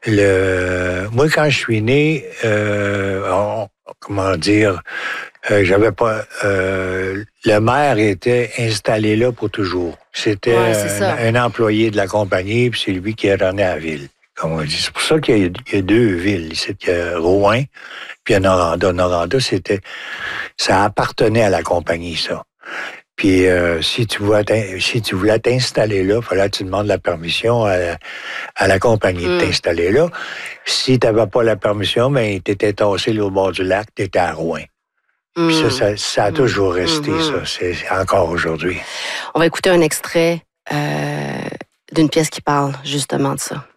Moi, quand je suis né, comment dire, j'avais pas. Le maire était installé là pour toujours. C'était Ouais, c'est ça. un employé de la compagnie, puis c'est lui qui est revenu à la ville. Comme on dit. C'est pour ça qu'il y a deux villes. Ici, il y a Rouen, puis il y a Noranda. Noranda, ça appartenait à la compagnie, ça. Puis si tu voulais t'installer là, il fallait que tu demandes la permission à la compagnie de t'installer là. Si tu n'avais pas la permission, ben, tu étais tassé là, au bord du lac, tu étais à Rouen. Puis ça a toujours resté, ça. C'est encore aujourd'hui. On va écouter un extrait d'une pièce qui parle justement de ça.